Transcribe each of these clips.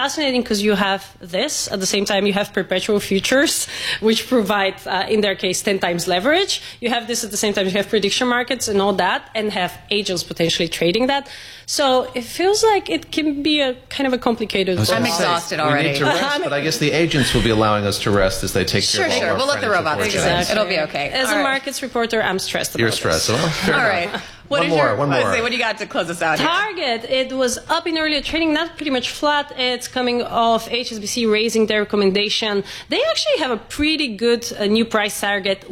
fascinating because you have this. At the same time, you have perpetual futures, which provide, in their case, 10 times leverage. You have this at the same time. You have prediction markets and all that, and have agents potentially trading that. So it feels like it can be a kind of a complicated. I'm exhausted already. We need to rest, but I guess the agents will be allowing us to rest as they take care of all Sure. our We'll let the robots do it. Exactly. It'll be okay. As a markets reporter, I'm stressed about You're stressed. this. Well, fair All enough. right. One more. What do you got to close us out here? Target, it was up in earlier trading, not pretty much flat. It's coming off HSBC raising their recommendation. They actually have a pretty good new price target,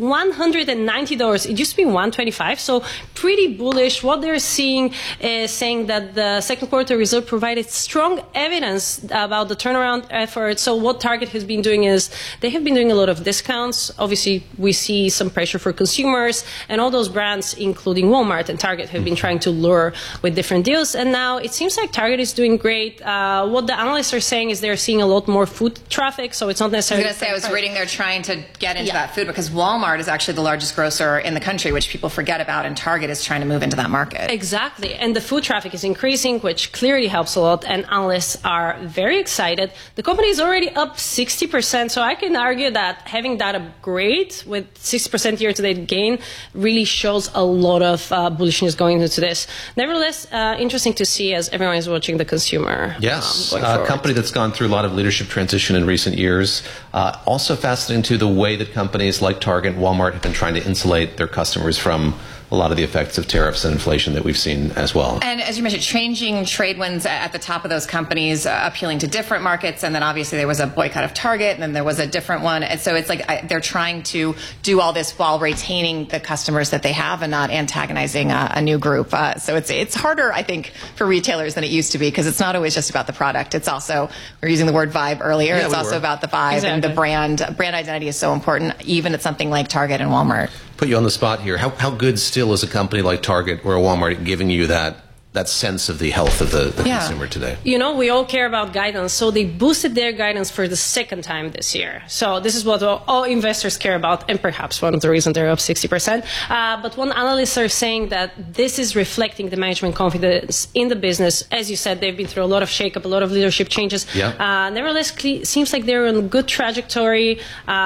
$190. It used to be $125, so pretty bullish. What they're seeing is saying that the second quarter result provided strong evidence about the turnaround effort. So what Target has been doing is they have been doing a lot of discounts. Obviously, we see some pressure for consumers, and all those brands, including Walmart and Target, have been trying to lure with different deals. And now it seems like Target is doing great. What the analysts are saying is they're seeing a lot more food traffic, so it's not necessarily... I was reading they're trying to get into that food because Walmart is actually the largest grocer in the country, which people forget about, and Target is trying to move into that market. Exactly. And the food traffic is increasing, which clearly helps a lot, and analysts are very excited. The company is already up 60%, so I can argue that having that upgrade with 60% year-to-date gain really shows a lot of bullishness going into this. Nevertheless, interesting to see as everyone is watching the consumer. Yes, a company that's gone through a lot of leadership transition in recent years. Also fascinating to the way that companies like Target and Walmart have been trying to insulate their customers from a lot of the effects of tariffs and inflation that we've seen as well. And as you mentioned, changing trade winds at the top of those companies, appealing to different markets, and then obviously there was a boycott of Target, and then there was a different one. And so it's like they're trying to do all this while retaining the customers that they have and not antagonizing a new group. So it's harder, I think, for retailers than it used to be, because it's not always just about the product. It's also, we were using the word vibe earlier, it's also about the vibe and the brand. Brand identity is so important, even at something like Target and Walmart. Put you on the spot here. How good still is a company like Target or a Walmart giving you that sense of the health of the consumer today? You know, we all care about guidance, so they boosted their guidance for the second time this year. So this is what all investors care about, and perhaps one of the reasons they're up 60%. But one analysts are saying that this is reflecting the management confidence in the business. As you said, they've been through a lot of shakeup, a lot of leadership changes. Nevertheless, seems like they're on a good trajectory.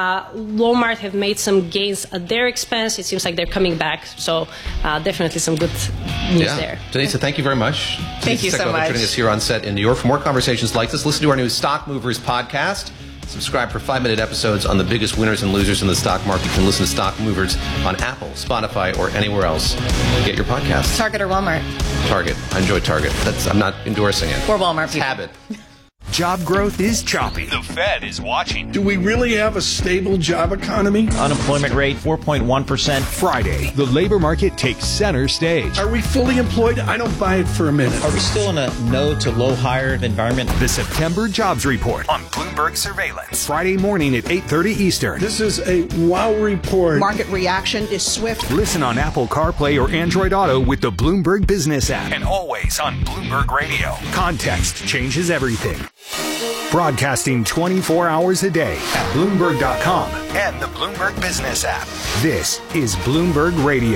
Walmart have made some gains at their expense. It seems like they're coming back. So definitely some good news there. Denisa, thank you very much. Thank you so much. Joining us here on set in New York. For more conversations like this, listen to our new Stock Movers podcast. Subscribe for 5-minute episodes on the biggest winners and losers in the stock market. You can listen to Stock Movers on Apple, Spotify, or anywhere else you get your podcasts. Target or Walmart? Target. I enjoy Target. I'm not endorsing it. Or Walmart. It's habit. Job growth is choppy. The Fed is watching. Do we really have a stable job economy? Unemployment rate 4.1%. Friday, the labor market takes center stage. Are we fully employed? I don't buy it for a minute. Are we still in a no to low hire environment? The September Jobs Report on Bloomberg Surveillance. Friday morning at 8:30 Eastern. This is a wow report. Market reaction is swift. Listen on Apple CarPlay or Android Auto with the Bloomberg Business app. And always on Bloomberg Radio. Context changes everything. Broadcasting 24 hours a day at Bloomberg.com and the Bloomberg Business app. This is Bloomberg Radio.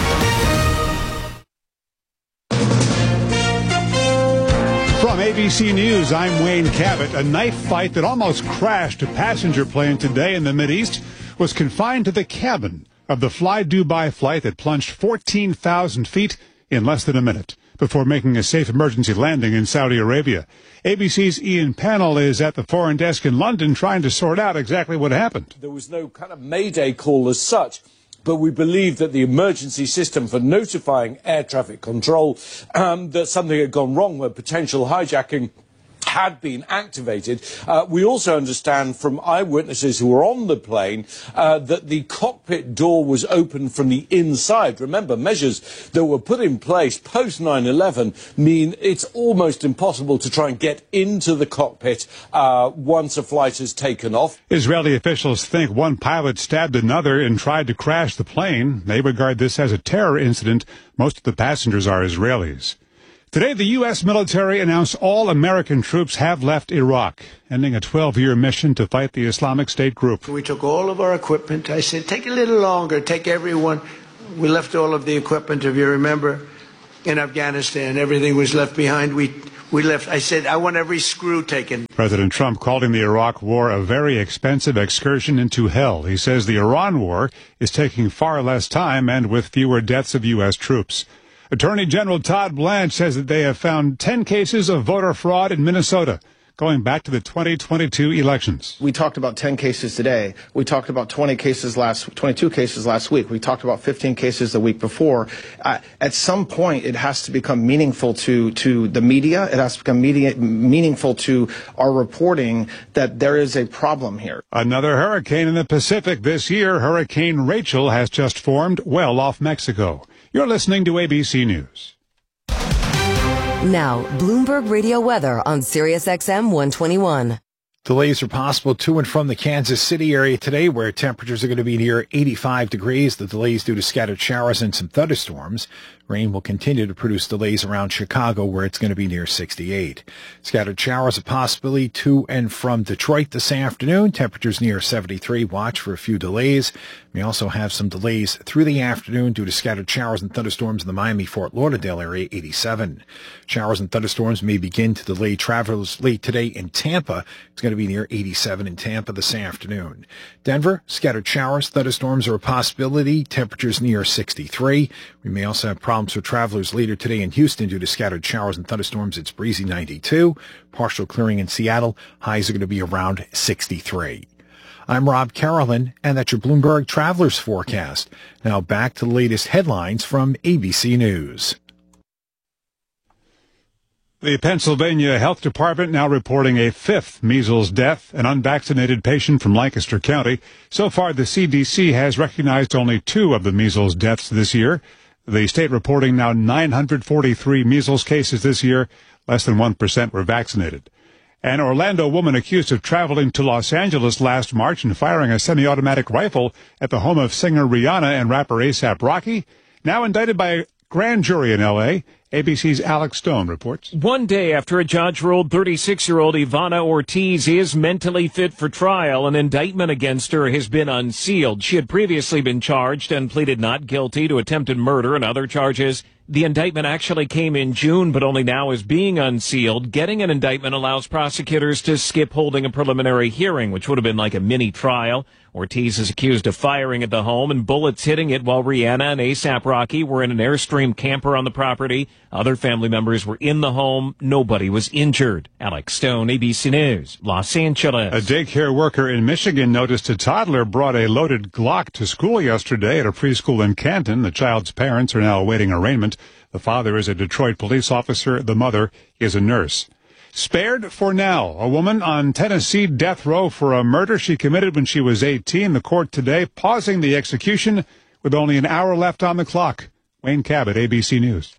From ABC News, I'm Wayne Cabot. A knife fight that almost crashed a passenger plane today in the Mideast was confined to the cabin of the Fly Dubai flight that plunged 14,000 feet in less than a minute before making a safe emergency landing in Saudi Arabia. ABC's Ian Pannell is at the foreign desk in London trying to sort out exactly what happened. There was no kind of mayday call as such, but we believe that the emergency system for notifying air traffic control that something had gone wrong with potential hijacking had been activated. We also understand from eyewitnesses who were on the plane that the cockpit door was open from the inside. Remember, measures that were put in place post 9/11 mean it's almost impossible to try and get into the cockpit once a flight has taken off. Israeli officials think one pilot stabbed another and tried to crash the plane. They regard this as a terror incident. Most of the passengers are Israelis. Today, the U.S. military announced all American troops have left Iraq, ending a 12-year mission to fight the Islamic State group. We took all of our equipment. I said, take a little longer, take everyone. We left all of the equipment, if you remember, in Afghanistan. Everything was left behind. We We left. I said, I want every screw taken. President Trump calling the Iraq war a very expensive excursion into hell. He says the Iran war is taking far less time and with fewer deaths of U.S. troops. Attorney General Todd Blanche says that they have found 10 cases of voter fraud in Minnesota, going back to the 2022 elections. We talked about 10 cases today. We talked about 22 cases last week. We talked about 15 cases the week before. At some point, it has to become meaningful to the media. It has to become meaningful to our reporting that there is a problem here. Another hurricane in the Pacific this year. Hurricane Rachel has just formed well off Mexico. You're listening to ABC News. Now, Bloomberg Radio weather on Sirius XM 121. Delays are possible to and from the Kansas City area today, where temperatures are going to be near 85 degrees. The delays due to scattered showers and some thunderstorms. Rain will continue to produce delays around Chicago, where it's going to be near 68. Scattered showers a possibility to and from Detroit this afternoon. Temperatures near 73. Watch for a few delays. We also have some delays through the afternoon due to scattered showers and thunderstorms in the Miami-Fort Lauderdale area, 87. Showers and thunderstorms may begin to delay travelers late today in Tampa. It's going to be near 87 in Tampa this afternoon. Denver, scattered showers, thunderstorms are a possibility. Temperatures near 63. We may also have problems for travelers later today in Houston due to scattered showers and thunderstorms. It's breezy 92. Partial clearing in Seattle. Highs are going to be around 63. I'm Rob Carolyn, and that's your Bloomberg Travelers Forecast. Now back to the latest headlines from ABC News. The Pennsylvania Health Department now reporting a fifth measles death, an unvaccinated patient from Lancaster County. So far, the CDC has recognized only 2 of the measles deaths this year. The state reporting now 943 measles cases this year. Less than 1% were vaccinated. An Orlando woman accused of traveling to Los Angeles last March and firing a semi-automatic rifle at the home of singer Rihanna and rapper A$AP Rocky, now indicted by a grand jury in L.A. ABC's Alex Stone reports. One day after a judge ruled 36-year-old Ivana Ortiz is mentally fit for trial, an indictment against her has been unsealed. She had previously been charged and pleaded not guilty to attempted murder and other charges. The indictment actually came in June, but only now is being unsealed. Getting an indictment allows prosecutors to skip holding a preliminary hearing, which would have been like a mini trial. Ortiz is accused of firing at the home and bullets hitting it while Rihanna and A$AP Rocky were in an Airstream camper on the property. Other family members were in the home. Nobody was injured. Alex Stone, ABC News, Los Angeles. A daycare worker in Michigan noticed a toddler brought a loaded Glock to school yesterday at a preschool in Canton. The child's parents are now awaiting arraignment. The father is a Detroit police officer. The mother is a nurse. Spared for now. A woman on Tennessee death row for a murder she committed when she was 18. The court today pausing the execution with only an hour left on the clock. Wayne Cabot, ABC News.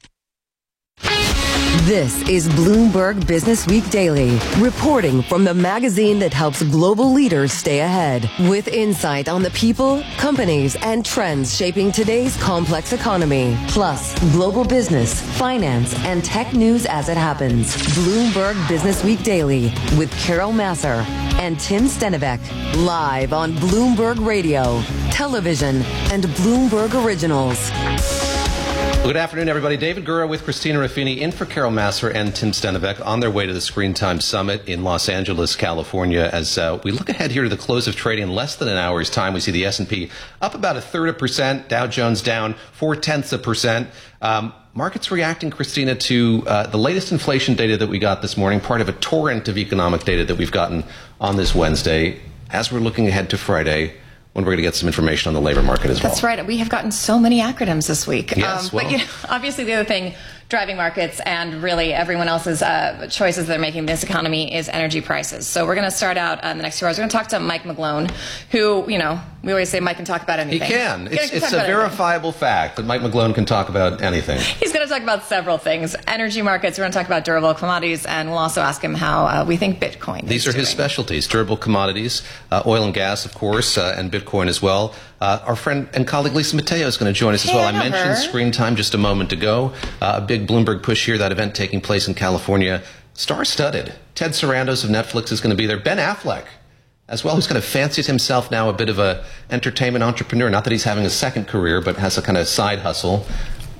This is Bloomberg Business Week Daily, reporting from the magazine that helps global leaders stay ahead, with insight on the people, companies, and trends shaping today's complex economy, plus global business, finance, and tech news as it happens. Bloomberg Business Week Daily with Carol Massar and Tim Stenivek, live on Bloomberg Radio, television, and Bloomberg Originals. Good afternoon, everybody. David Gura with Christina Ruffini in for Carol Massar and Tim Stenivek on their way to the Screen Time Summit in Los Angeles, California. As we look ahead here to the close of trading in less than an hour's time, we see the S&P up about 1/3%, Dow Jones down 0.4%. Markets reacting, Christina, to the latest inflation data that we got this morning, part of a torrent of economic data that we've gotten on this Wednesday. As we're looking ahead to Friday, when we're going to get some information on the labor market as well. That's right. We have gotten so many acronyms this week. Yes, But obviously the other thing driving markets and really everyone else's choices they're making in this economy is energy prices. So we're going to start out in the next 2 hours. We're going to talk to Mike McGlone, who, we always say Mike can talk about anything. He can. It's a verifiable fact that Mike McGlone can talk about anything. He's going to talk about several things. Energy markets, we're going to talk about durable commodities, and we'll also ask him how we think Bitcoin is These are doing. his specialties, durable commodities, oil and gas, of course, and Bitcoin as well. Our friend and colleague Lisa Mateo is going to join us as well. I mentioned Screen Time just a moment ago. A big Bloomberg push here, that event taking place in California. Star-studded. Ted Sarandos of Netflix is going to be there. Ben Affleck as well, who's kind of fancied himself now a bit of a entertainment entrepreneur. Not that he's having a second career, but has a kind of side hustle.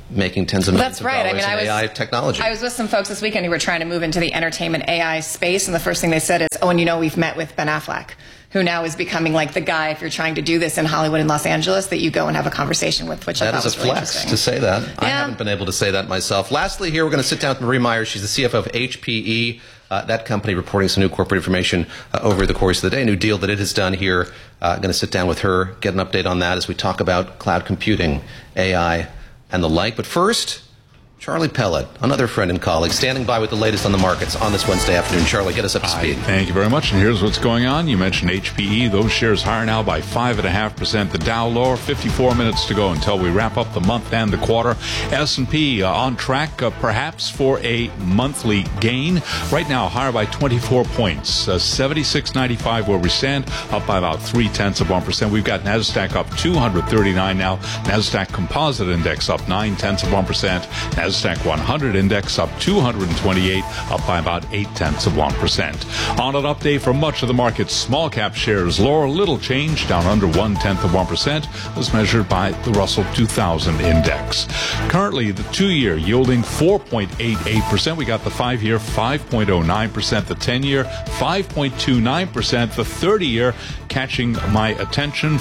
making tens of millions That's right. of dollars in AI technology. I was with some folks this weekend who were trying to move into the entertainment AI space, and the first thing they said is, oh, and we've met with Ben Affleck, who now is becoming like the guy, if you're trying to do this in Hollywood and Los Angeles, that you go and have a conversation with, which I thought was really interesting. That is a flex to say that. Yeah. I haven't been able to say that myself. Lastly, here we're going to sit down with Marie Myers. She's the CFO of HPE. That company reporting some new corporate information over the course of the day, a new deal that it has done here. Going to sit down with her, get an update on that as we talk about cloud computing, AI, and the like. But first, Charlie Pellet, another friend and colleague, standing by with the latest on the markets on this Wednesday afternoon. Charlie, get us up to speed. Thank you very much. And here's what's going on. You mentioned HPE. Those shares higher now by 5.5%. The Dow lower. 54 minutes to go until we wrap up the month and the quarter. S&P on track, perhaps for a monthly gain. Right now, higher by 24 points. 76.95 where we stand, up by about 0.3%. We've got NASDAQ up 239 now. NASDAQ Composite Index up 0.9%. NASDAQ 100 Index up 228, up by about 0.8%. On an update for much of the market, small cap shares lower, little change, down under 0.1%, as measured by the Russell 2000 Index. Currently, the 2-year yielding 4.88%. We got the 5-year 5.09%, the 10-year 5.29%, the 30-year catching my attention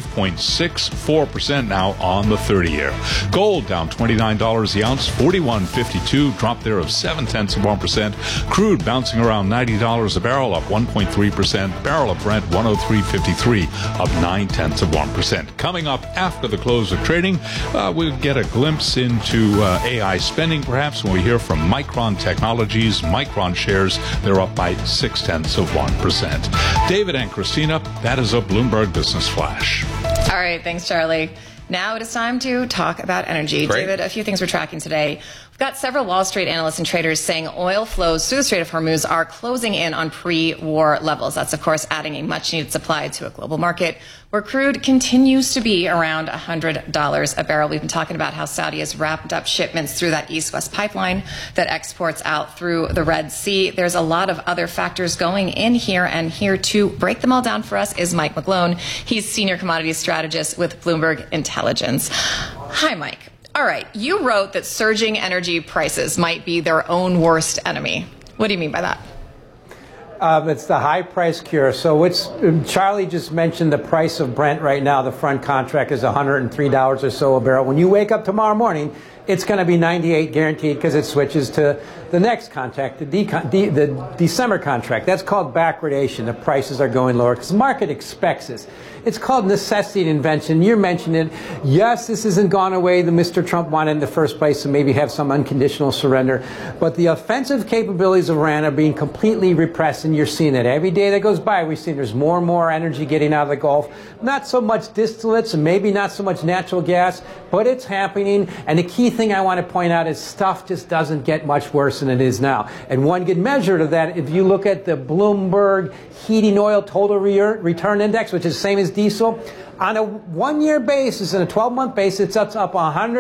5.64% now on the 30-year. Gold down $29 the ounce. 41.52, drop there of 0.7%. Crude bouncing around $90 a barrel, up 1.3%. Barrel of Brent 103.53, up 0.9%. Coming up after the close of trading, we'll get a glimpse into AI spending, perhaps, when we hear from Micron Technologies. Micron shares, they're up by 0.6%. David and Christina, that is a Bloomberg Business Flash. All right, thanks, Charlie. Now it is time to talk about energy. Great. David, a few things we're tracking today. We've got several Wall Street analysts and traders saying oil flows through the Strait of Hormuz are closing in on pre-war levels. That's, of course, adding a much-needed supply to a global market where crude continues to be around $100 a barrel. We've been talking about how Saudi has wrapped up shipments through that east-west pipeline that exports out through the Red Sea. There's a lot of other factors going in here, and here to break them all down for us is Mike McGlone. He's Senior Commodities Strategist with Bloomberg Intelligence. Hi, Mike. All right, you wrote that surging energy prices might be their own worst enemy. What do you mean by that? It's the high price cure. So Charlie just mentioned the price of Brent right now. The front contract is $103 or so a barrel. When you wake up tomorrow morning, it's going to be 98 guaranteed because it switches to the next contract, the December contract. That's called backwardation. The prices are going lower because the market expects this. It's called necessity and invention. You're mentioning it. Yes, this hasn't gone away. The Mr. Trump wanted in the first place to maybe have some unconditional surrender. But the offensive capabilities of Iran are being completely repressed, and you're seeing it. Every day that goes by, we see there's more and more energy getting out of the Gulf. Not so much distillates and maybe not so much natural gas, but it's happening. And the key thing I want to point out is stuff just doesn't get much worse than it is now. And one good measure of that, if you look at the Bloomberg Heating Oil Total Return Index, which is the same as diesel, on a 1-year basis and a 12-month basis, it's up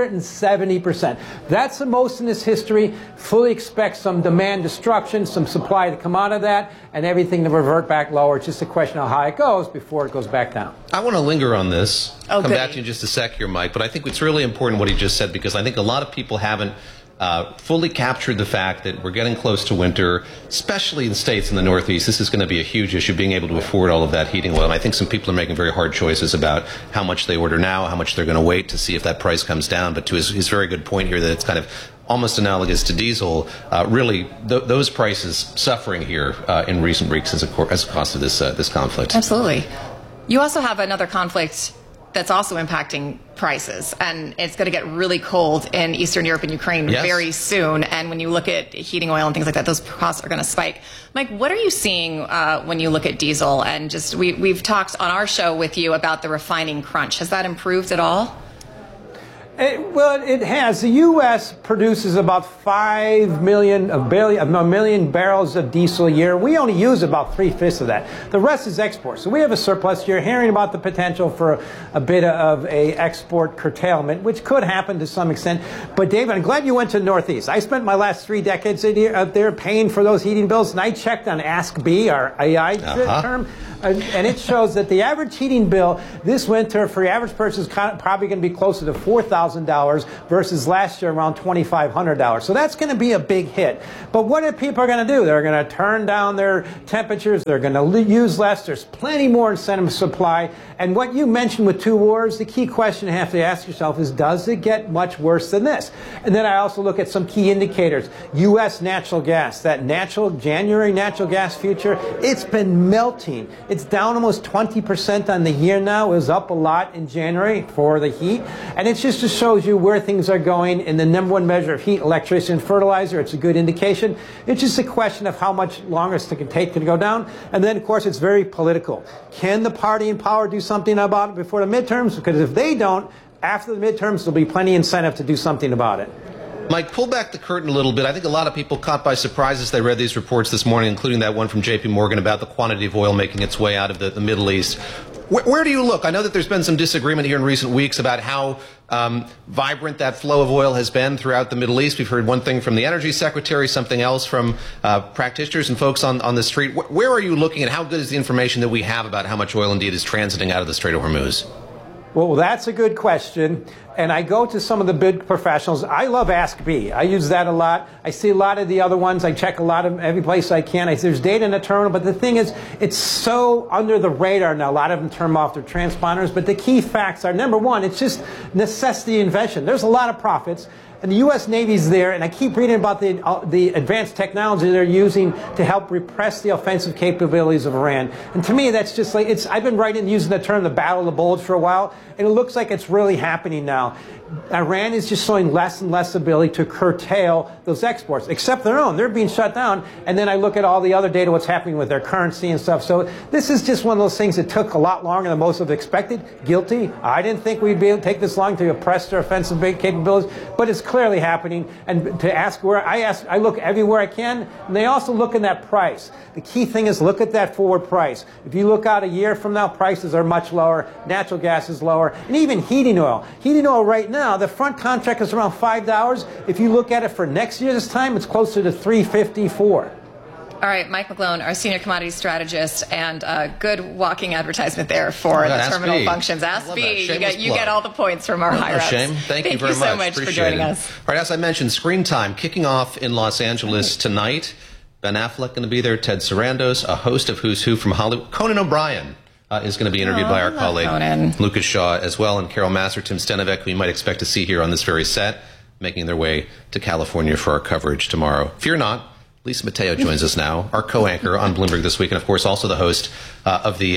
170%. That's the most in this history. Fully expect some demand destruction, some supply to come out of that, and everything to revert back lower. It's just a question of how high it goes before it goes back down. I want to linger on this. Oh, come back to you in just a sec here, Mike. But I think it's really important what he just said, because I think a lot of people haven't fully captured the fact that we're getting close to winter, especially in states in the Northeast. This is going to be a huge issue, being able to afford all of that heating oil. And I think some people are making very hard choices about how much they order now, how much they're going to wait to see if that price comes down. But to his very good point here, that it's kind of almost analogous to diesel, really those prices suffering here in recent weeks as a cost of this conflict. Absolutely. You also have another conflict that's also impacting prices, and it's going to get really cold in Eastern Europe and Ukraine very soon. And when you look at heating oil and things like that, those costs are going to spike. Mike, what are you seeing when you look at diesel? And just we've talked on our show with you about the refining crunch. Has that improved at all? It has. The U.S. produces about 5 million barrels of diesel a year. We only use about 3/5 of that. The rest is export. So we have a surplus. You're hearing about the potential for a bit of a export curtailment, which could happen to some extent. But David, I'm glad you went to the Northeast. I spent my last 3 decades out there paying for those heating bills, and I checked on Ask B, our AI term. And it shows that the average heating bill this winter for the average person is probably going to be closer to $4,000 versus last year around $2,500. So that's going to be a big hit. But what are people going to do? They're going to turn down their temperatures. They're going to use less. There's plenty more incentive supply. And what you mentioned with two wars, the key question you have to ask yourself is, does it get much worse than this? And then I also look at some key indicators. U.S. natural gas, that January natural gas future, it's been melting. It's down almost 20% on the year now. It was up a lot in January for the heat. And it just shows you where things are going in the number one measure of heat, electricity, and fertilizer. It's a good indication. It's just a question of how much longer it's going to take to go down. And then, of course, it's very political. Can the party in power do something about it before the midterms? Because if they don't, after the midterms, there'll be plenty of incentive to do something about it. Mike, pull back the curtain a little bit. I think a lot of people caught by surprise as they read these reports this morning, including that one from J.P. Morgan about the quantity of oil making its way out of the Middle East. Where do you look? I know that there's been some disagreement here in recent weeks about how vibrant that flow of oil has been throughout the Middle East. We've heard one thing from the Energy Secretary, something else from practitioners and folks on the street. Where are you looking, and how good is the information that we have about how much oil indeed is transiting out of the Strait of Hormuz? Well, that's a good question. And I go to some of the big professionals. I love Ask B. I use that a lot. I see a lot of the other ones. I check a lot of every place I can. There's data in the terminal, but the thing is, it's so under the radar now. A lot of them turn off their transponders. But the key facts are, number one, it's just necessity invention. There's a lot of profits. And the U.S. Navy's there, and I keep reading about the advanced technology they're using to help repress the offensive capabilities of Iran. And to me, that's just like, I've been using the term the Battle of the Bulge for a while, and it looks like it's really happening now. Iran is just showing less and less ability to curtail those exports, except their own. They're being shut down. And then I look at all the other data, what's happening with their currency and stuff. So this is just one of those things that took a lot longer than most have expected. Guilty. I didn't think we'd be able to take this long to oppress their offensive capabilities, but it's clearly happening. And to ask where, I look everywhere I can, and they also look at that price. The key thing is look at that forward price. If you look out a year from now, prices are much lower. Natural gas is lower. And even heating oil. Heating oil right now, the front contract is around $5. If you look at it for next year this time, it's closer to $3.54. All right, Mike McGlone, our senior commodities strategist, and good walking advertisement there for the terminal functions. Ask B. You get all the points from our higher-ups. Shame. Thank you very much. Thank you so much for joining us. All right, as I mentioned, Screen Time kicking off in Los Angeles tonight. Ben Affleck going to be there, Ted Sarandos, a host of Who's Who from Hollywood. Conan O'Brien is going to be interviewed by our colleague Conan. Lucas Shaw as well, and Carol Master, Tim Stenovec, who you might expect to see here on this very set, making their way to California for our coverage tomorrow. Fear not, Lisa Mateo joins us now, our co-anchor on Bloomberg This Week, and of course also the host of the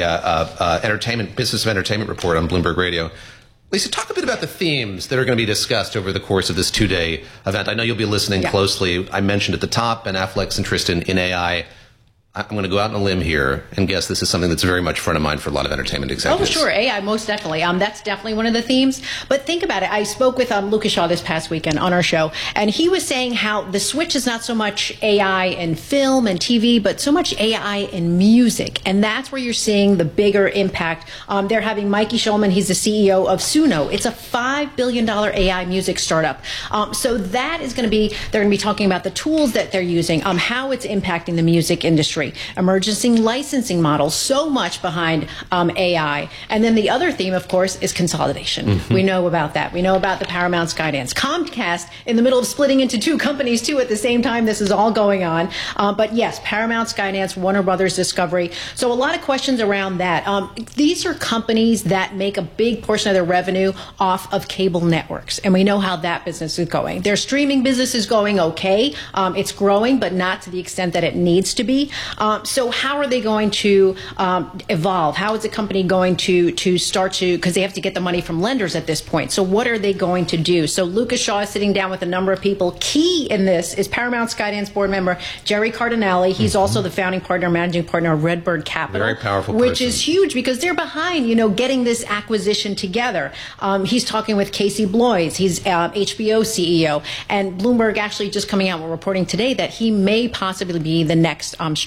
Business of Entertainment Report on Bloomberg Radio. Lisa, talk a bit about the themes that are going to be discussed over the course of this two-day event. I know you'll be listening closely. I mentioned at the top Ben Affleck's interest in AI. I'm going to go out on a limb here and guess this is something that's very much front of mind for a lot of entertainment executives. Oh, sure. AI, most definitely. That's definitely one of the themes. But think about it. I spoke with Lucas Shaw this past weekend on our show, and he was saying how the switch is not so much AI in film and TV, but so much AI in music. And that's where you're seeing the bigger impact. They're having Mikey Schulman. He's the CEO of Suno. It's a $5 billion AI music startup. So that is going to be, they're going to be talking about the tools that they're using, how it's impacting the music industry. Emergency licensing models, so much behind AI. And then the other theme, of course, is consolidation. Mm-hmm. We know about that. We know about the Paramount Skydance. Comcast in the middle of splitting into two companies, too, at the same time this is all going on. But yes, Paramount Skydance, Warner Brothers Discovery. So a lot of questions around that. These are companies that make a big portion of their revenue off of cable networks. And we know how that business is going. Their streaming business is going okay. It's growing, but not to the extent that it needs to be. So how are they going to evolve? How is the company going to start to, because they have to get the money from lenders at this point. So what are they going to do? So Lucas Shaw is sitting down with a number of people. Key in this is Paramount Skydance board member Jerry Cardinale. He's also the founding partner, managing partner of Redbird Capital. Very powerful person. Which is huge because they're behind, getting this acquisition together. He's talking with Casey Bloys. He's HBO CEO. And Bloomberg actually just coming out with reporting today that he may possibly be the next streaming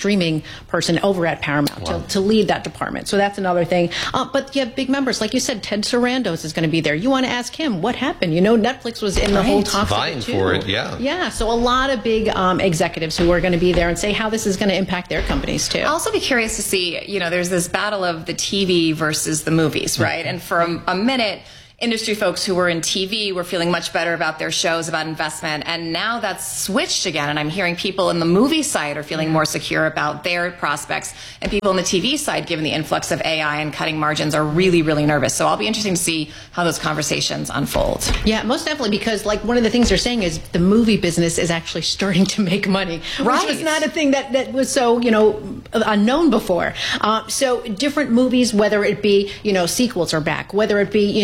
streaming person over at Paramount to lead that department. So that's another thing. But you have big members. Like you said, Ted Sarandos is going to be there. You want to ask him what happened. Netflix was in the whole talks vying for it, yeah. Yeah, so a lot of big executives who are going to be there and say how this is going to impact their companies, too. I'll also be curious to see, there's this battle of the TV versus the movies, right? And for a minute, industry folks who were in TV were feeling much better about their shows, about investment, and now that's switched again, and I'm hearing people in the movie side are feeling more secure about their prospects, and people on the TV side, given the influx of AI and cutting margins, are really, really nervous. So I'll be interested to see how those conversations unfold. Yeah, most definitely, because one of the things they're saying is the movie business is actually starting to make money, right. Which was not a thing that was so, unknown before. So different movies, whether it be, sequels are back, whether it be,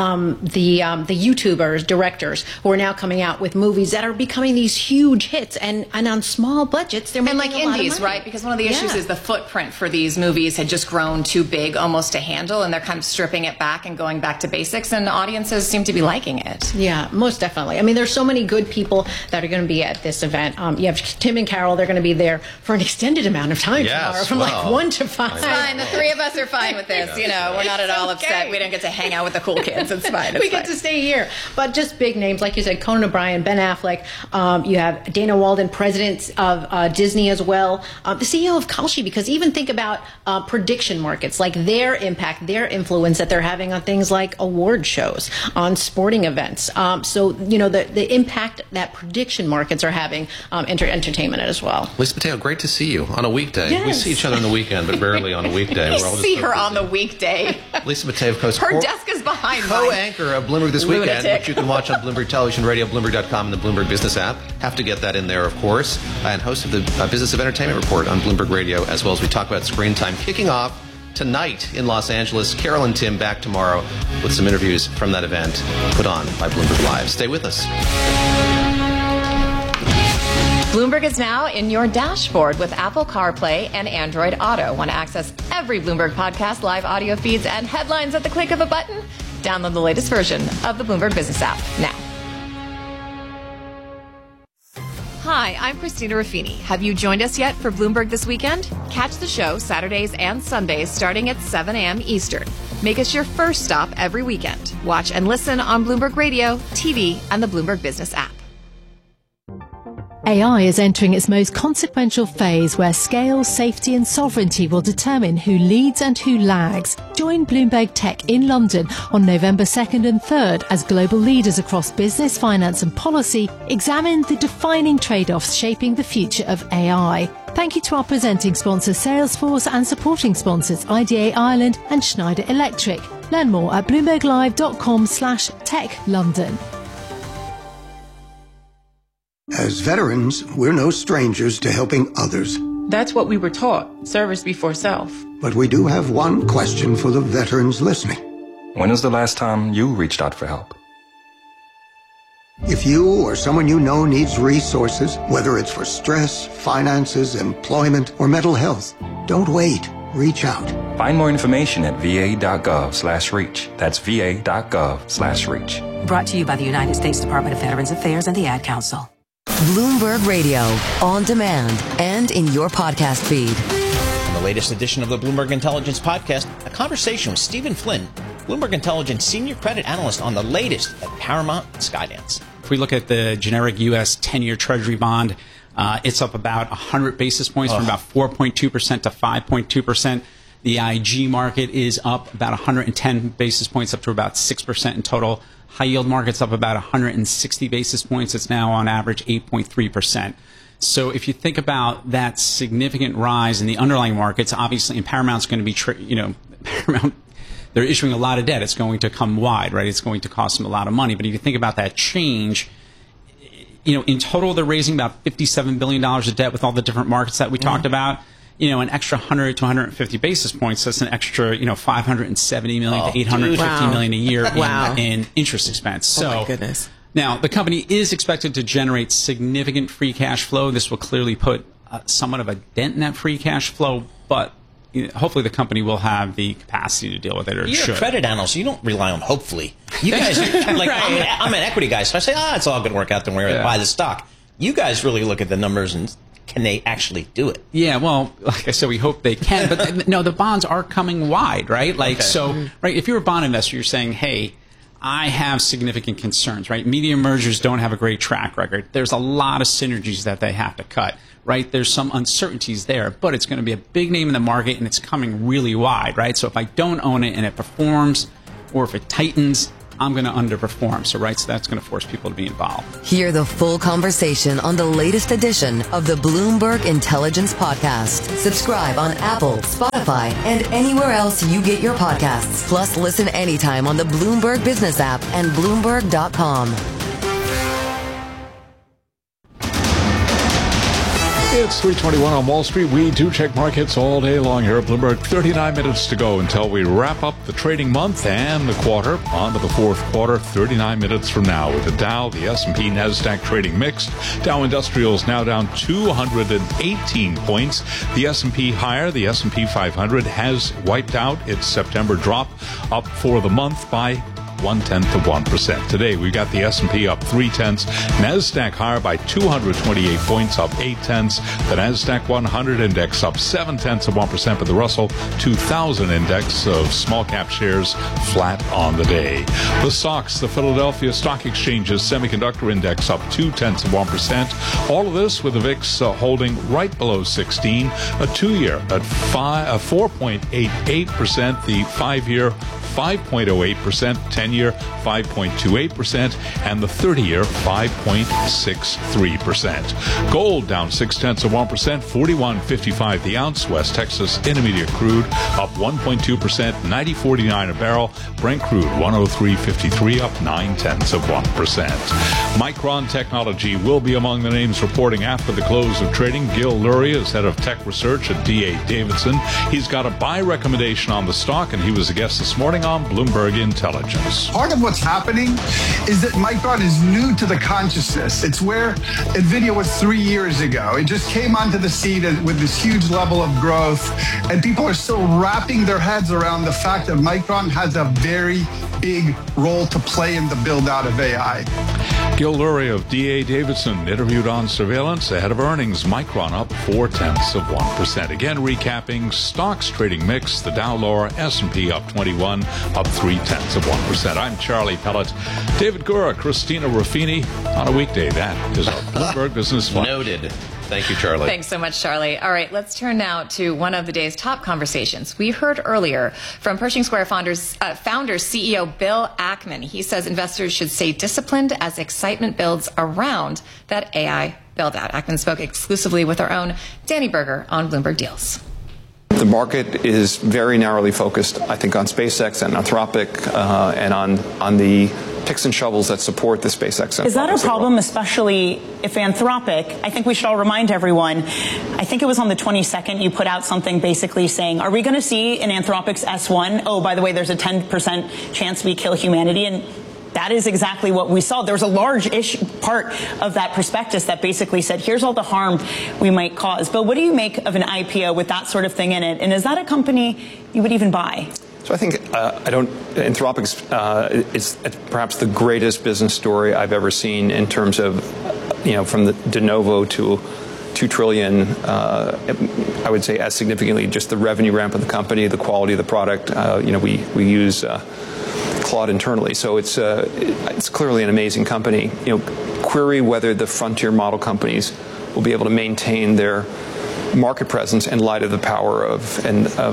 the YouTubers, directors who are now coming out with movies that are becoming these huge hits, and on small budgets, they're making like a lot of indies, money. right? Because one of the issues is the footprint for these movies had just grown too big almost to handle, and they're kind of stripping it back and going back to basics, and audiences seem to be liking it. Yeah, most definitely. I mean, there's so many good people that are going to be at this event. You have Tim and Carol, they're going to be there for an extended amount of time tomorrow, from 1 to 5. It's fine. The three of us are fine with this. We're not at all upset. We don't get to hang out with the cool kids. It's fine. We get to stay here. But just big names, like you said, Conan O'Brien, Ben Affleck. You have Dana Walden, president of Disney as well. The CEO of Kalshi, because even think about prediction markets, like their impact, their influence that they're having on things like award shows, on sporting events. So, the impact that prediction markets are having entertainment as well. Lisa Mateo, great to see you on a weekday. Yes. We see each other on the weekend, but rarely on a weekday. We see her on the weekday. Lisa Mateo, her desk is behind co-anchor of Bloomberg This Weekend, Lunatic. which you can watch on Bloomberg Television, Radio, Bloomberg.com, and the Bloomberg Business app. Have to get that in there, of course. And host of the Business of Entertainment Report on Bloomberg Radio, as well as we talk about Screen Time kicking off tonight in Los Angeles. Carol and Tim back tomorrow with some interviews from that event put on by Bloomberg Live. Stay with us. Bloomberg is now in your dashboard with Apple CarPlay and Android Auto. Want to access every Bloomberg podcast, live audio feeds, and headlines at the click of a button? Download the latest version of the Bloomberg Business app now. Hi, I'm Christina Ruffini. Have you joined us yet for Bloomberg This Weekend? Catch the show Saturdays and Sundays starting at 7 a.m. Eastern. Make us your first stop every weekend. Watch and listen on Bloomberg Radio, TV, and the Bloomberg Business app. AI is entering its most consequential phase where scale, safety and sovereignty will determine who leads and who lags. Join Bloomberg Tech in London on November 2nd and 3rd as global leaders across business, finance and policy examine the defining trade-offs shaping the future of AI. Thank you to our presenting sponsors Salesforce and supporting sponsors IDA Ireland and Schneider Electric. Learn more at bloomberglive.com/techlondon. As veterans, we're no strangers to helping others. That's what we were taught, service before self. But we do have one question for the veterans listening. When was the last time you reached out for help? If you or someone you know needs resources, whether it's for stress, finances, employment, or mental health, don't wait. Reach out. Find more information at va.gov/reach. That's va.gov/reach. Brought to you by the United States Department of Veterans Affairs and the Ad Council. Bloomberg Radio, on demand and in your podcast feed. In the latest edition of the Bloomberg Intelligence Podcast, a conversation with Stephen Flynn, Bloomberg Intelligence Senior Credit Analyst on the latest at Paramount and Skydance. If we look at the generic U.S. 10-year Treasury bond, it's up about 100 basis points from about 4.2% to 5.2%. The IG market is up about 110 basis points, up to about 6% in total. High yield market's up about 160 basis points. It's now on average 8.3%. So if you think about that significant rise in the underlying markets, obviously, and Paramount's going to be, Paramount, they're issuing a lot of debt. It's going to come wide, right? It's going to cost them a lot of money. But if you think about that change, in total, they're raising about $57 billion of debt with all the different markets that we talked about. An extra 100 to 150 basis points. That's an extra, $570 million to $850 million a year in interest expense. So, my goodness. Now, the company is expected to generate significant free cash flow. This will clearly put somewhat of a dent in that free cash flow, but hopefully the company will have the capacity to deal with it, or You're should. a credit analyst. You don't rely on hopefully. You guys, I'm an equity guy, so I say, it's all going to work out. Don't worry, buy the stock. You guys really look at the numbers and can they actually do it? Yeah, well, like I said, we hope they can. But no, the bonds are coming wide, right? Right, if you're a bond investor, you're saying, hey, I have significant concerns, right? Media mergers don't have a great track record. There's a lot of synergies that they have to cut, right? There's some uncertainties there, but it's going to be a big name in the market, and it's coming really wide, right? So if I don't own it and it performs, or if it tightens, I'm going to underperform. So that's going to force people to be involved. Hear the full conversation on the latest edition of the Bloomberg Intelligence Podcast. Subscribe on Apple, Spotify, and anywhere else you get your podcasts. Plus, listen anytime on the Bloomberg Business app and Bloomberg.com. It's 3:21 on Wall Street. We do check markets all day long here at Bloomberg. 39 minutes to go until we wrap up the trading month and the quarter. On to the fourth quarter, 39 minutes from now. With the Dow, the S&P, NASDAQ trading mixed. Dow Industrials now down 218 points. The S&P higher. The S&P 500 has wiped out its September drop, up for the month by 0.1%. Today, we've got the S&P up 0.3. NASDAQ higher by 228 points, up 0.8. The NASDAQ 100 index up 0.7%, but the Russell 2000 index of small cap shares flat on the day. The SOX, the Philadelphia Stock Exchange's semiconductor index up 0.2%. All of this with the VIX holding right below 16. A 2-year at 4.88%. The 5-year 5.08%, 10-year 5.28%, and the 30-year 5.63%. Gold down 0.6%, 41.55 the ounce. West Texas Intermediate crude up 1.2%, 90.49 a barrel. Brent crude 103.53, up 0.9%. Micron Technology will be among the names reporting after the close of trading. Gil Luria is head of tech research at D.A. Davidson. He's got a buy recommendation on the stock, and he was a guest this morning on Bloomberg Intelligence. Part of what's happening is that Micron is new to the consciousness. It's where NVIDIA was 3 years ago. It just came onto the scene with this huge level of growth, and people are still wrapping their heads around the fact that Micron has a very big role to play in the build-out of AI. Gil Luria of D.A. Davidson interviewed on surveillance ahead of earnings. Micron up 0.4%. Again, recapping stocks trading mix. The Dow lower, S&P up 21, up 0.3%. I'm Charlie Pellet. David Gura, Christina Ruffini on a weekday. That is our Bloomberg Business Flash. Noted. Thank you, Charlie. Thanks so much, Charlie. All right, let's turn now to one of the day's top conversations. We heard earlier from Pershing Square founder CEO Bill Ackman. He says investors should stay disciplined as excitement builds around that AI build-out. Ackman spoke exclusively with our own Danny Berger on Bloomberg Deals. The market is very narrowly focused, I think, on SpaceX and Anthropic and on the picks and shovels that support the SpaceX. Is that a problem, especially if Anthropic, I think we should all remind everyone, I think it was on the 22nd, you put out something basically saying, are we going to see in Anthropic's S1, oh, by the way, there's a 10% chance we kill humanity? And that is exactly what we saw. There was a large-ish part of that prospectus that basically said, here's all the harm we might cause. Bill, what do you make of an IPO with that sort of thing in it? And is that a company you would even buy? So I think Anthropic's is perhaps the greatest business story I've ever seen in terms of, from the de novo to $2 trillion. I would say as significantly just the revenue ramp of the company, the quality of the product. We use Claude internally, so it's clearly an amazing company. Query whether the frontier model companies will be able to maintain their market presence in light of the power of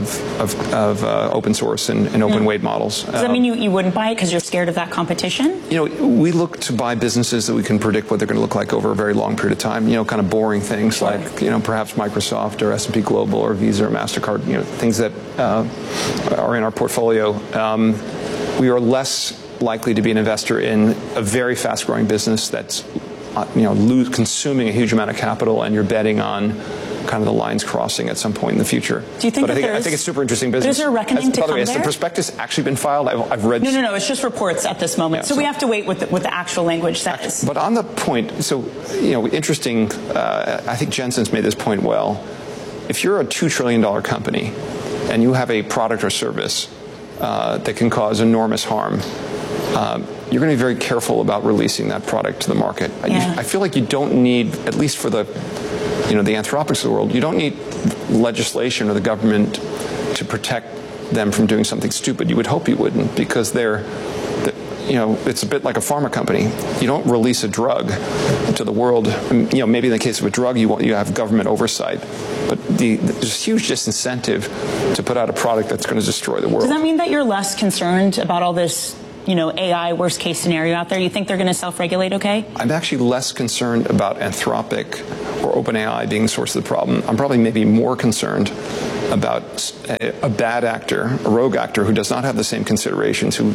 open source and open weight models. Does that mean you wouldn't buy it because you're scared of that competition? We look to buy businesses that we can predict what they're going to look like over a very long period of time. Kind of boring things like perhaps Microsoft or S&P Global or Visa or MasterCard. Things that are in our portfolio. We are less likely to be an investor in a very fast-growing business that's consuming a huge amount of capital, and you're betting on kind of the lines crossing at some point in the future. Do you think? But I think it's super interesting business. Is there a reckoning to come there? Has the prospectus actually been filed? I've read. No. It's just reports at this moment. Yeah, so we have to wait what the actual language says. But on the point, interesting. I think Jensen's made this point well. If you're a $2 trillion company and you have a product or service that can cause enormous harm, you're going to be very careful about releasing that product to the market. Yeah. I feel like you don't need, at least for the the Anthropics of the world, you don't need legislation or the government to protect them from doing something stupid. You would hope you wouldn't, because it's a bit like a pharma company. You don't release a drug to the world. Maybe in the case of a drug, you have government oversight, but there's huge disincentive to put out a product that's going to destroy the world. Does that mean that you're less concerned about all this, AI worst case scenario out there? You think they're going to self-regulate okay? I'm actually less concerned about Anthropic or OpenAI being the source of the problem. I'm probably maybe more concerned about a bad actor, a rogue actor who does not have the same considerations, who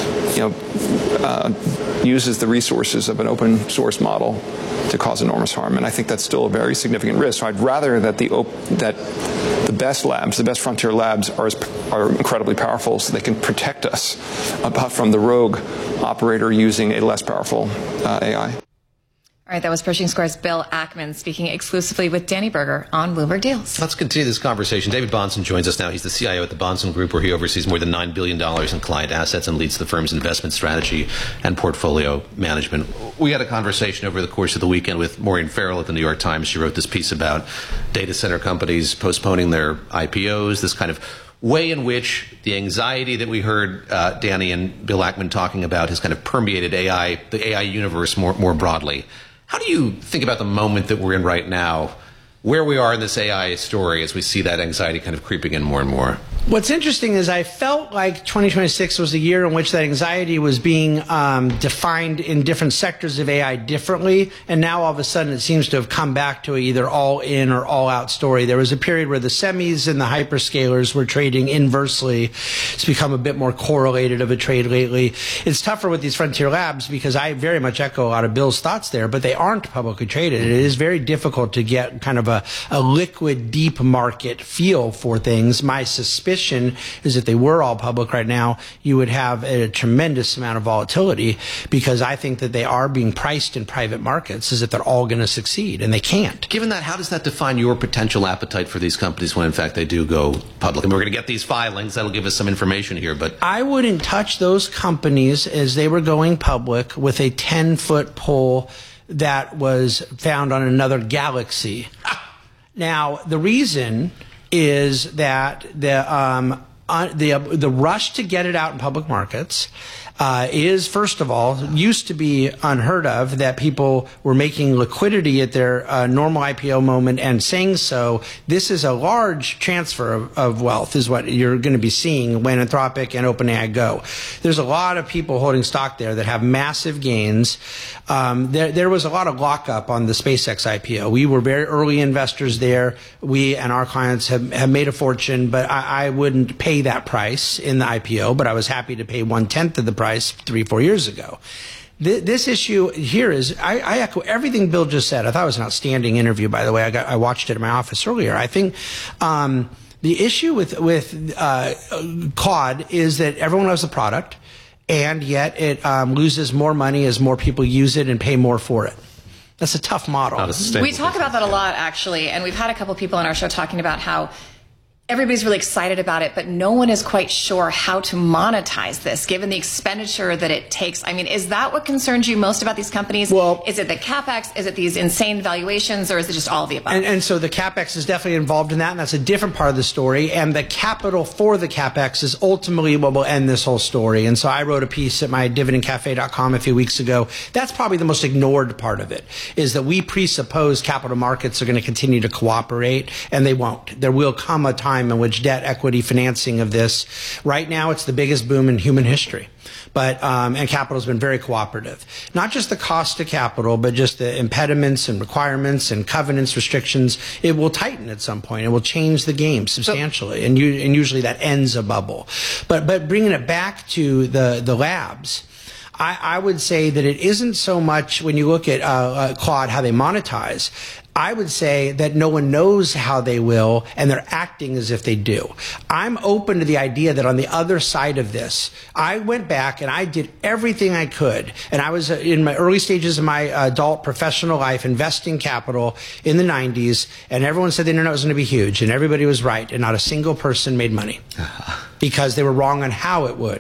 uses the resources of an open source model to cause enormous harm. And I think that's still a very significant risk. So I'd rather that the best labs, the best frontier labs, are incredibly powerful, so they can protect us from the rogue operator using a less powerful AI. All right, that was Pershing Square's Bill Ackman speaking exclusively with Danny Berger on Bloomberg Deals. Let's continue this conversation. David Bahnsen joins us now. He's the CIO at the Bahnsen Group, where he oversees more than $9 billion in client assets and leads the firm's investment strategy and portfolio management. We had a conversation over the course of the weekend with Maureen Farrell at the New York Times. She wrote this piece about data center companies postponing their IPOs, this kind of way in which the anxiety that we heard Danny and Bill Ackman talking about has kind of permeated the AI universe more broadly. How do you think about the moment that we're in right now, where we are in this AI story as we see that anxiety kind of creeping in more and more? What's interesting is I felt like 2026 was a year in which that anxiety was being defined in different sectors of AI differently, and now all of a sudden it seems to have come back to either all in or all out story. There was a period where the semis and the hyperscalers were trading inversely. It's become a bit more correlated of a trade lately. It's tougher with these frontier labs because I very much echo a lot of Bill's thoughts there, but they aren't publicly traded. It is very difficult to get kind of a liquid, deep market feel for things. My suspicion is if they were all public right now, you would have a tremendous amount of volatility, because I think that they are being priced in private markets as if they're all going to succeed, and they can't. Given that, how does that define your potential appetite for these companies when in fact they do go public? And we're going to get these filings. That'll give us some information here, but I wouldn't touch those companies as they were going public with a 10-foot pole that was found on another galaxy. Now, the reason is that the rush to get it out in public markets is, first of all, used to be unheard of, that people were making liquidity at their normal IPO moment and saying so. This is a large transfer of wealth is what you're going to be seeing when Anthropic and OpenAI go. There's a lot of people holding stock there that have massive gains. There was a lot of lockup on the SpaceX IPO. We were very early investors there. We and our clients have made a fortune, but I wouldn't pay that price in the IPO, but I was happy to pay 1/10 of the price 3-4 years ago. This issue here is, I echo everything Bill just said. I thought it was an outstanding interview, by the way. I watched it in my office earlier. I think the issue with Claude is that everyone loves the product, and yet it loses more money as more people use it and pay more for it. That's a tough model. We talk about that a lot, actually, and we've had a couple people on our show talking about how everybody's really excited about it, but no one is quite sure how to monetize this, given the expenditure that it takes. I mean, is that what concerns you most about these companies? Well, is it the CapEx? Is it these insane valuations? Or is it just all of the above? And so the CapEx is definitely involved in that, and that's a different part of the story. And the capital for the CapEx is ultimately what will end this whole story. And so I wrote a piece at my dividendcafe.com a few weeks ago. That's probably the most ignored part of it, is that we presuppose capital markets are going to continue to cooperate, and they won't. There will come a time in which debt equity financing of this, right now it's the biggest boom in human history, but and capital has been very cooperative. Not just the cost of capital, but just the impediments and requirements and covenants, restrictions. It will tighten at some point. It will change the game substantially, and usually that ends a bubble. But bringing it back to the labs, I would say that it isn't so much when you look at Claude, how they monetize. I would say that no one knows how they will, and they're acting as if they do. I'm open to the idea that on the other side of this, I went back and I did everything I could. And I was in my early stages of my adult professional life investing capital in the 90s, and everyone said the internet was going to be huge, and everybody was right, and not a single person made money because they were wrong on how it would.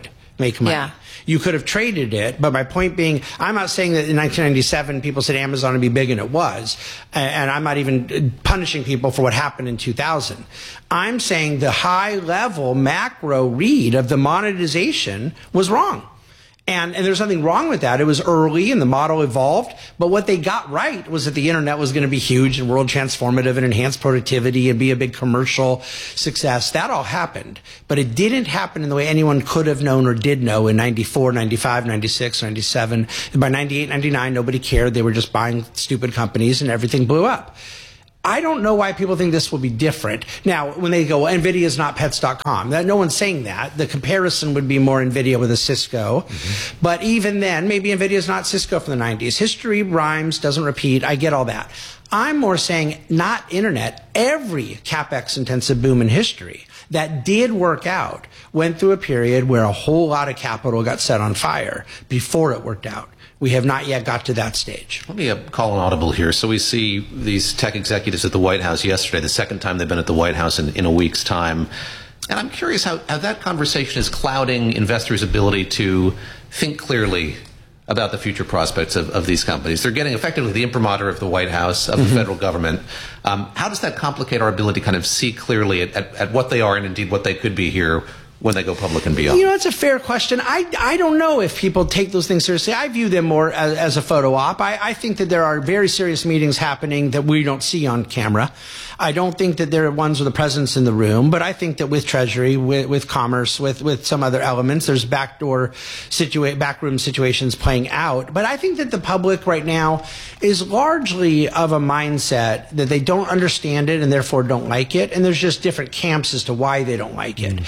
make money. Yeah. You could have traded it, but my point being, I'm not saying that in 1997 people said Amazon would be big, and it was. And I'm not even punishing people for what happened in 2000. I'm saying the high-level macro read of the monetization was wrong. And there's nothing wrong with that. It was early and the model evolved. But what they got right was that the internet was going to be huge and world transformative and enhance productivity and be a big commercial success. That all happened. But it didn't happen in the way anyone could have known or did know in 94, 95, 96, 97. By 98, 99, nobody cared. They were just buying stupid companies and everything blew up. I don't know why people think this will be different. Now, when they go, NVIDIA is not pets.com, no one's saying that. The comparison would be more NVIDIA with a Cisco. Mm-hmm. But even then, maybe NVIDIA is not Cisco from the 90s. History rhymes, doesn't repeat. I get all that. I'm more saying not internet. Every CapEx intensive boom in history that did work out went through a period where a whole lot of capital got set on fire before it worked out. We have not yet got to that stage. Let me call an audible here. So we see these tech executives at the White House yesterday, the second time they've been at the White House in a week's time. And I'm curious how that conversation is clouding investors' ability to think clearly about the future prospects of these companies. They're getting effectively the imprimatur of the White House, of the federal government. How does that complicate our ability to kind of see clearly at what they are and indeed what they could be here when they go public and beyond? You know, it's a fair question. I don't know if people take those things seriously. I view them more as a photo op. I think that there are very serious meetings happening that we don't see on camera. I don't think that there are ones with the president's in the room, but I think that with Treasury, with Commerce, with some other elements, there's backroom situations playing out. But I think that the public right now is largely of a mindset that they don't understand it and therefore don't like it. And there's just different camps as to why they don't like it.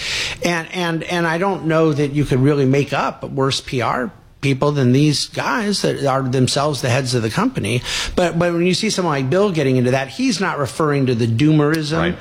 And I don't know that you could really make up worse PR people than these guys that are themselves the heads of the company. But when you see someone like Bill getting into that, he's not referring to the doomerism, right,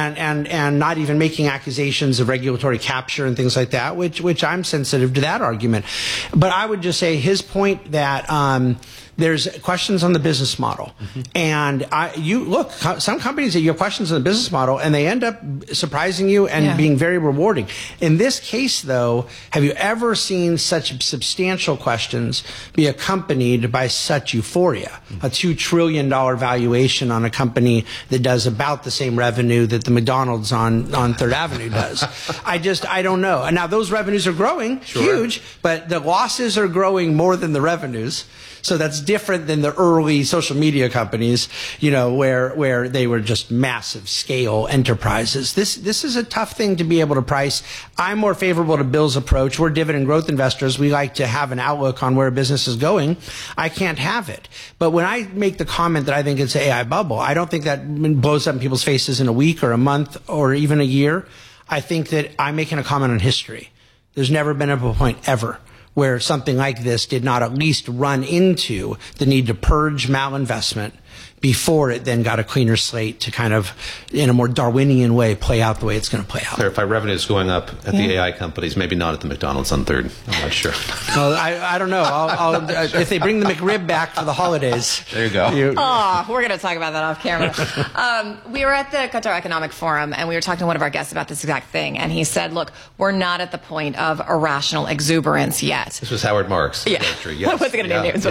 and not even making accusations of regulatory capture and things like that, which I'm sensitive to that argument. But I would just say his point that there's questions on the business model. Mm-hmm. And you look, some companies that you have questions on the business model and they end up surprising you and being very rewarding. In this case, though, have you ever seen such substantial questions be accompanied by such euphoria? Mm-hmm. A $2 trillion valuation on a company that does about the same revenue that the McDonald's on 3rd Avenue does. I don't know. And now those revenues are growing, huge, but the losses are growing more than the revenues. So that's different than the early social media companies, you know, where they were just massive scale enterprises. This is a tough thing to be able to price. I'm more favorable to Bill's approach. We're dividend growth investors. We like to have an outlook on where a business is going. I can't have it. But when I make the comment that I think it's an AI bubble, I don't think that blows up in people's faces in a week or a month or even a year. I think that I'm making a comment on history. There's never been a point ever where something like this did not at least run into the need to purge malinvestment before it then got a cleaner slate to kind of, in a more Darwinian way, play out the way it's going to play out. Clarify, revenue is going up at the AI companies, maybe not at the McDonald's on 3rd. I'm not sure. Well, I don't know. I'll if they bring the McRib back for the holidays. There you go. We're going to talk about that off camera. We were at the Qatar Economic Forum, and we were talking to one of our guests about this exact thing. And he said, look, we're not at the point of irrational exuberance yet. This was Howard Marks. Yeah. Yes. I wasn't going to name names, but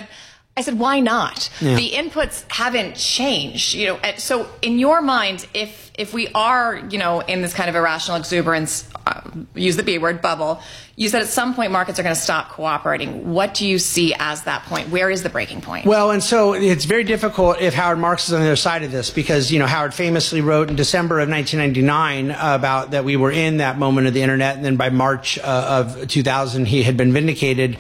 I said, why not? Yeah. The inputs haven't changed, you know. So, in your mind, if we are, you know, in this kind of irrational exuberance, use the B word, bubble, you said at some point markets are going to stop cooperating. What do you see as that point? Where is the breaking point? Well, and so it's very difficult if Howard Marks is on the other side of this because, you know, Howard famously wrote in December of 1999 about that we were in that moment of the internet, and then by March of 2000 he had been vindicated.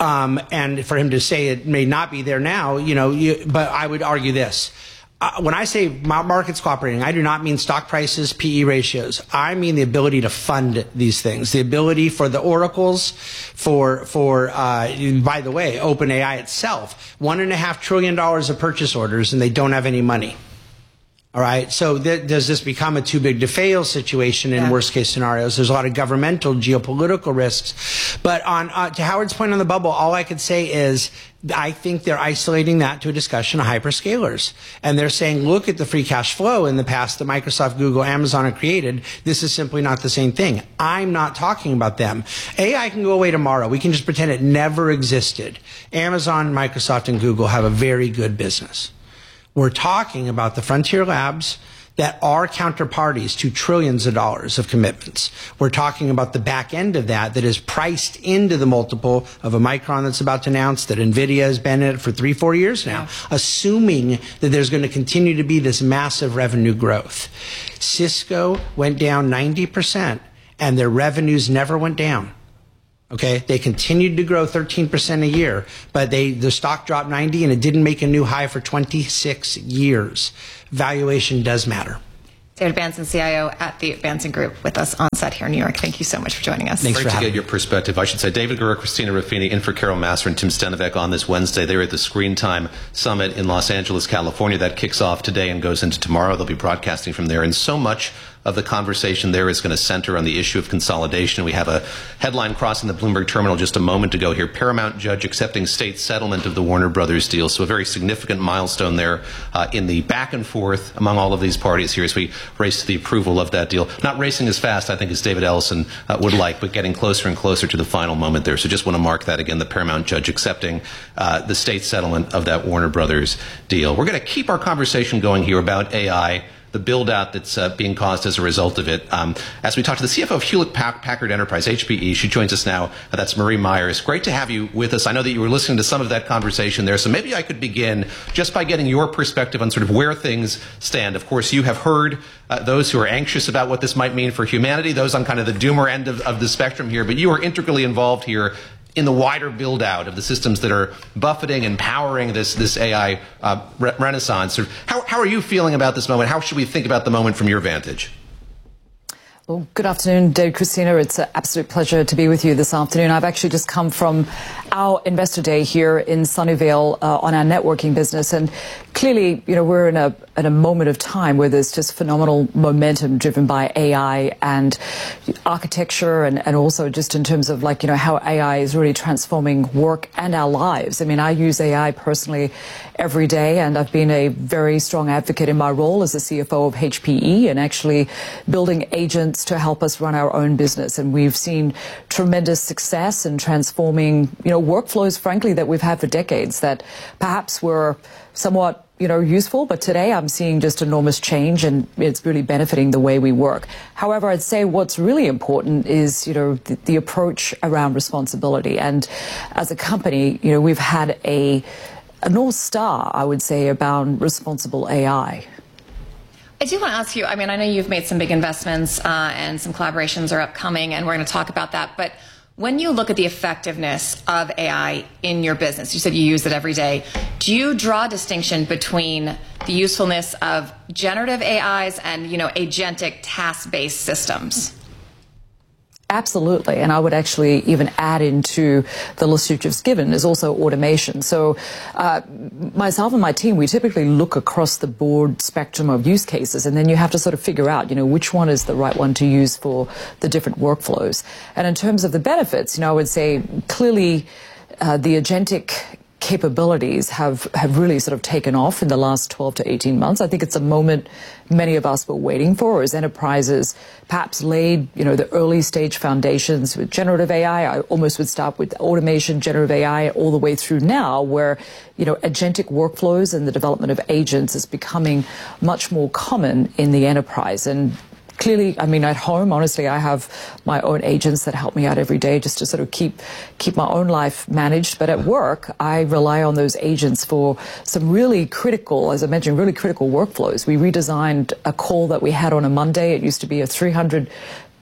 And for him to say it may not be there now, you know, but I would argue this. When I say markets cooperating, I do not mean stock prices, PE ratios. I mean the ability to fund these things, the ability for the oracles, by the way, OpenAI itself, $1.5 trillion of purchase orders, and they don't have any money. All right. So does this become a too big to fail situation in worst case scenarios? There's a lot of governmental, geopolitical risks. But to Howard's point on the bubble, all I could say is I think they're isolating that to a discussion of hyperscalers. And they're saying, look at the free cash flow in the past that Microsoft, Google, Amazon have created. This is simply not the same thing. I'm not talking about them. AI can go away tomorrow. We can just pretend it never existed. Amazon, Microsoft, and Google have a very good business. We're talking about the frontier labs that are counterparties to trillions of dollars of commitments. We're talking about the back end of that is priced into the multiple of a Micron that's about to announce, that NVIDIA has been in it for 3-4 years now, assuming that there's going to continue to be this massive revenue growth. Cisco went down 90%, and their revenues never went down. Okay, they continued to grow 13% a year, but the stock dropped 90 and it didn't make a new high for 26 years. Valuation does matter. David Bahnsen, CIO at the Bahnsen Group, with us on set here in New York. Thank you so much for joining us. Thanks for having me. Great to get your perspective. I should say David Gura, Christina Ruffini, in for Carol Massar and Tim Stenovec on this Wednesday. They're at the Screen Time Summit in Los Angeles, California. That kicks off today and goes into tomorrow. They'll be broadcasting from there. And so much of the conversation there is going to center on the issue of consolidation. We have a headline crossing the Bloomberg terminal just a moment ago here. Paramount judge accepting state settlement of the Warner Brothers deal. So a very significant milestone there in the back and forth among all of these parties here as we race to the approval of that deal. Not racing as fast, I think, as David Ellison would like, but getting closer and closer to the final moment there. So just want to mark that again, the Paramount judge accepting the state settlement of that Warner Brothers deal. We're going to keep our conversation going here about AI, the build-out that's being caused as a result of it. As we talk to the CFO of Hewlett-Packard Enterprise, HPE, she joins us now. That's Marie Myers. Great to have you with us. I know that you were listening to some of that conversation there, so maybe I could begin just by getting your perspective on sort of where things stand. Of course, you have heard those who are anxious about what this might mean for humanity, those on kind of the doomer end of the spectrum here, but you are integrally involved here in the wider build-out of the systems that are buffeting and powering this AI renaissance. How are you feeling about this moment? How should we think about the moment from your vantage? Well, good afternoon, Dave, Christina. It's an absolute pleasure to be with you this afternoon. I've actually just come from our Investor Day here in Sunnyvale on our networking business. And clearly, we're in a moment of time where there's just phenomenal momentum driven by AI and architecture and also just in terms of how AI is really transforming work and our lives. I mean, I use AI personally every day, and I've been a very strong advocate in my role as the CFO of HPE and actually building agents to help us run our own business. And we've seen tremendous success in transforming, workflows, frankly, that we've had for decades that perhaps were somewhat, useful. But today I'm seeing just enormous change and it's really benefiting the way we work. However, I'd say what's really important is, the approach around responsibility. And as a company, we've had a North Star, I would say, about responsible AI. I do want to ask you, I know you've made some big investments and some collaborations are upcoming, and we're going to talk about that. But when you look at the effectiveness of AI in your business, you said you use it every day. Do you draw a distinction between the usefulness of generative AIs and, agentic task-based systems? Absolutely. And I would actually even add into the list you've just given is also automation. So myself and my team, we typically look across the board spectrum of use cases, and then you have to sort of figure out, which one is the right one to use for the different workflows. And in terms of the benefits, I would say clearly the agentic capabilities have really sort of taken off in the last 12 to 18 months. I think it's a moment many of us were waiting for as enterprises perhaps laid, the early stage foundations with generative AI. I almost would start with automation, generative AI, all the way through now where, agentic workflows and the development of agents is becoming much more common in the enterprise. And clearly, at home, honestly, I have my own agents that help me out every day just to sort of keep my own life managed. But at work, I rely on those agents for some really critical, as I mentioned, really critical workflows. We redesigned a call that we had on a Monday. It used to be a 300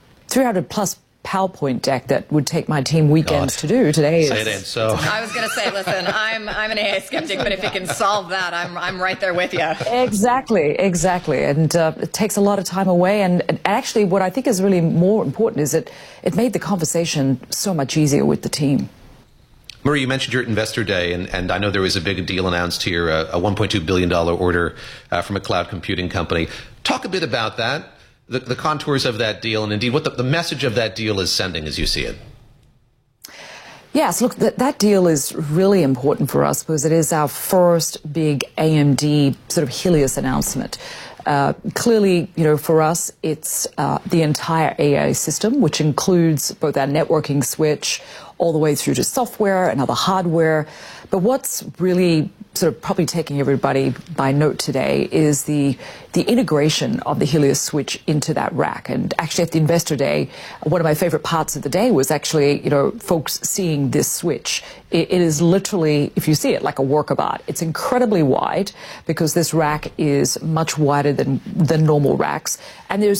plus PowerPoint deck that would take my team weekends to do. Today Say it ain't so. I was going to say, listen, I'm an AI skeptic, but if it can solve that, I'm right there with you. Exactly. And it takes a lot of time away. And actually, what I think is really more important is that it made the conversation so much easier with the team. Marie, you mentioned your Investor Day, and I know there was a big deal announced here, a $1.2 billion order from a cloud computing company. Talk a bit about that. The contours of that deal, and indeed what the message of that deal is sending as you see it. Yes, look, that deal is really important for us because it is our first big AMD sort of Helios announcement. Clearly, for us, it's the entire AI system, which includes both our networking switch all the way through to software and other hardware. But what's really sort of probably taking everybody by note today is the integration of the Helios switch into that rack. And actually at the Investor Day, one of my favorite parts of the day was actually, folks seeing this switch. It is literally, if you see it, like a work of art. It's incredibly wide because this rack is much wider than normal racks. And there's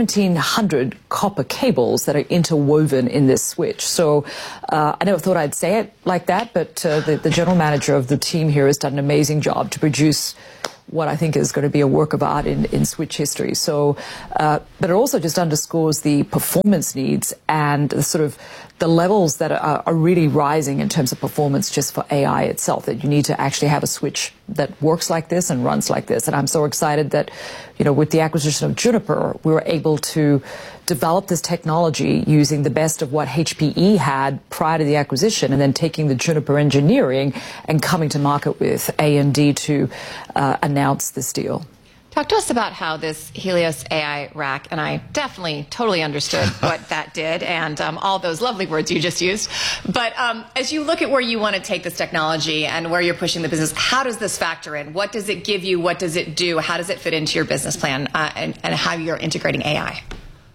1,700 copper cables that are interwoven in this switch. So I never thought I'd say it like that, but the general manager of the team here has done an amazing job to produce what I think is going to be a work of art in switch history. So, but it also just underscores the performance needs and the sort of the levels that are really rising in terms of performance just for AI itself, that you need to actually have a switch that works like this and runs like this. And I'm so excited that, with the acquisition of Juniper, we were able to develop this technology using the best of what HPE had prior to the acquisition, and then taking the Juniper engineering and coming to market with AMD to announce this deal. Talk to us about how this Helios AI rack, and I definitely totally understood what that did and all those lovely words you just used. But as you look at where you want to take this technology and where you're pushing the business, how does this factor in? What does it give you? What does it do? How does it fit into your business plan and how you're integrating AI?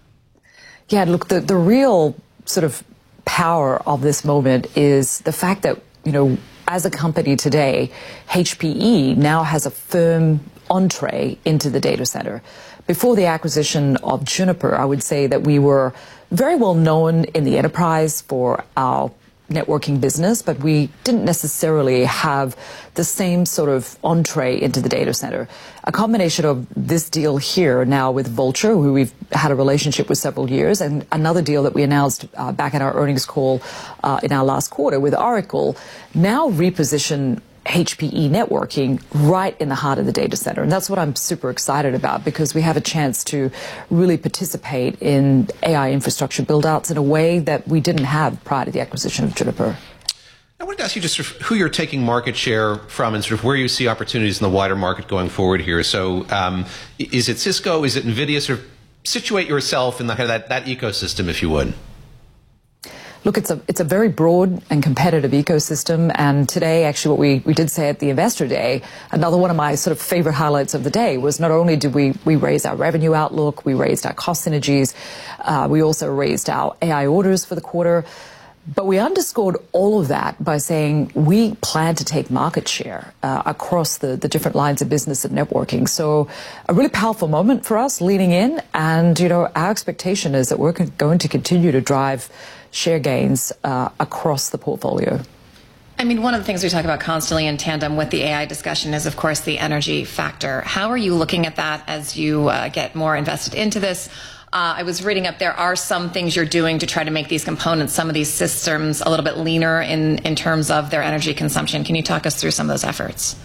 Yeah, look, the real sort of power of this moment is the fact that, as a company today, HPE now has a firm entree into the data center. Before the acquisition of Juniper, I would say that we were very well known in the enterprise for our networking business, but we didn't necessarily have the same sort of entree into the data center. A combination of this deal here now with Vultr, who we've had a relationship with several years, and another deal that we announced back at our earnings call in our last quarter with Oracle, now reposition HPE networking right in the heart of the data center. And that's what I'm super excited about, because we have a chance to really participate in AI infrastructure build-outs in a way that we didn't have prior to the acquisition of Juniper. I wanted to ask you just sort of who you're taking market share from and sort of where you see opportunities in the wider market going forward here. So is it Cisco? Is it NVIDIA? Sort of situate yourself in that ecosystem, if you would. Look, it's a very broad and competitive ecosystem, and today, actually, what we did say at the Investor Day, another one of my sort of favorite highlights of the day was not only did we raise our revenue outlook, we raised our cost synergies, we also raised our AI orders for the quarter, but we underscored all of that by saying we plan to take market share across the different lines of business and networking. So a really powerful moment for us leaning in, and our expectation is that we're going to continue to drive share gains across the portfolio. I mean, one of the things we talk about constantly in tandem with the AI discussion is, of course, the energy factor. How are you looking at that as you get more invested into this? I was reading up, there are some things you're doing to try to make these components, some of these systems, a little bit leaner in terms of their energy consumption. Can you talk us through some of those efforts?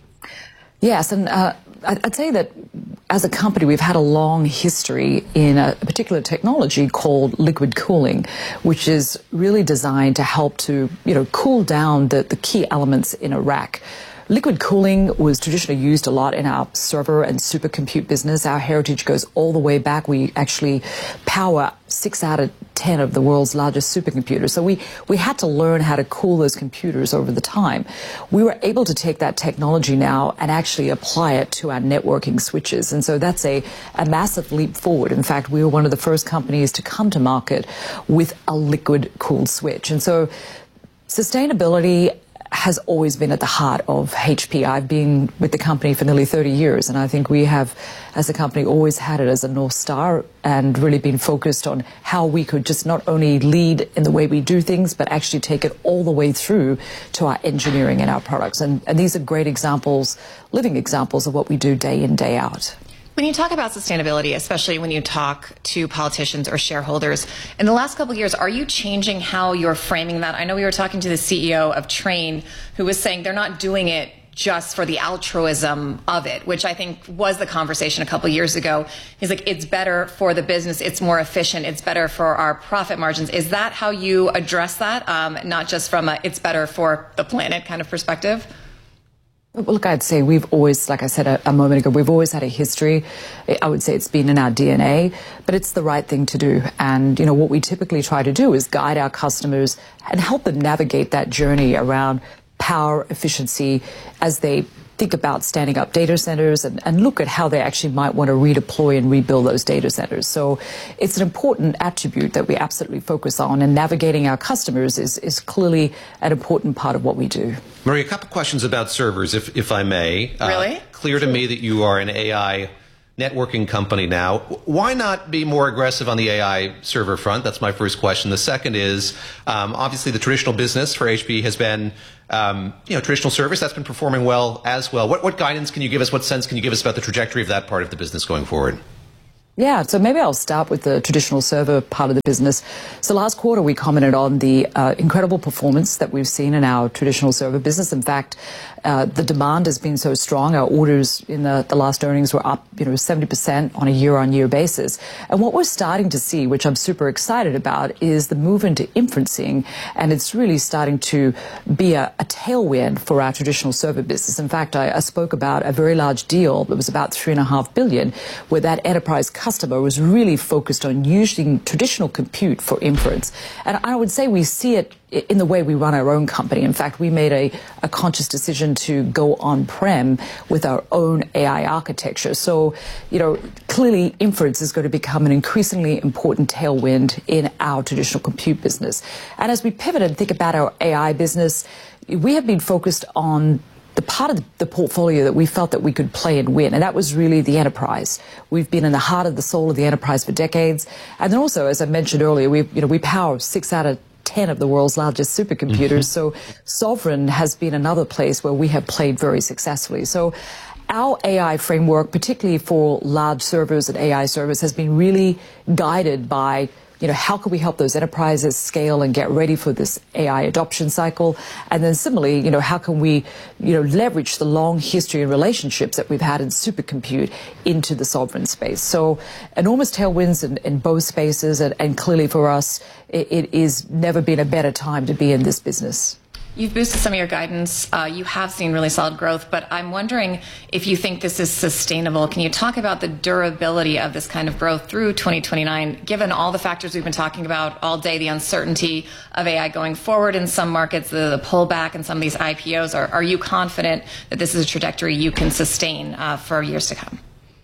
Yes, and I'd say that as a company, we've had a long history in a particular technology called liquid cooling, which is really designed to help to, cool down the key elements in a rack. Liquid cooling was traditionally used a lot in our server and supercompute business. Our heritage goes all the way back. We actually power 6 out of 10 of the world's largest supercomputers. So we had to learn how to cool those computers over the time. We were able to take that technology now and actually apply it to our networking switches. And so that's a massive leap forward. In fact, we were one of the first companies to come to market with a liquid cooled switch. And so sustainability has always been at the heart of HP. I've been with the company for nearly 30 years, and I think we have, as a company, always had it as a North Star and really been focused on how we could just not only lead in the way we do things, but actually take it all the way through to our engineering and our products. And these are great examples, living examples of what we do day in, day out. When you talk about sustainability, especially when you talk to politicians or shareholders, in the last couple of years, are you changing how you're framing that? I know we were talking to the CEO of Trane, who was saying they're not doing it just for the altruism of it, which I think was the conversation a couple of years ago. He's like, it's better for the business, it's more efficient, it's better for our profit margins. Is that how you address that? Not just from a it's better for the planet kind of perspective? Well, look, I'd say we've always, like I said a moment ago, we've always had a history. I would say it's been in our DNA, but it's the right thing to do. And, you know, what we typically try to do is guide our customers and help them navigate that journey around power efficiency as they think about standing up data centers and look at how they actually might want to redeploy and rebuild those data centers. So it's an important attribute that we absolutely focus on, and navigating our customers is clearly an important part of what we do. Marie, a couple questions about servers, if I may. Really? Clear to me that you are an AI networking company now. Why not be more aggressive on the AI server front? That's my first question. The second is, obviously the traditional business for HPE has been, traditional service that's been performing well as well. What guidance can you give us? What sense can you give us about the trajectory of that part of the business going forward? Yeah, so maybe I'll start with the traditional server part of the business. So last quarter, we commented on the incredible performance that we've seen in our traditional server business. In fact, the demand has been so strong. Our orders in the last earnings were up, 70% on a year-on-year basis. And what we're starting to see, which I'm super excited about, is the move into inferencing, and it's really starting to be a tailwind for our traditional server business. In fact, I spoke about a very large deal that was about $3.5 billion, where that enterprise customer was really focused on using traditional compute for inference. And I would say we see it in the way we run our own company. In fact, we made a conscious decision to go on-prem with our own AI architecture. So, clearly inference is going to become an increasingly important tailwind in our traditional compute business. And as we pivot and think about our AI business, we have been focused on the part of the portfolio that we felt that we could play and win, and that was really the enterprise. We've been in the heart of the soul of the enterprise for decades. And then also, as I mentioned earlier, we power 6 out of 10 of the world's largest supercomputers. So sovereign has been another place where we have played very successfully. So our AI framework, particularly for large servers and AI servers, has been really guided by how can we help those enterprises scale and get ready for this AI adoption cycle? And then similarly, how can we, leverage the long history and relationships that we've had in supercompute into the sovereign space? So enormous tailwinds in both spaces, and clearly for us, it is never been a better time to be in this business. You've boosted some of your guidance. You have seen really solid growth, but I'm wondering if you think this is sustainable. Can you talk about the durability of this kind of growth through 2029, given all the factors we've been talking about all day, the uncertainty of AI going forward in some markets, the pullback in some of these IPOs? Are you confident that this is a trajectory you can sustain for years to come?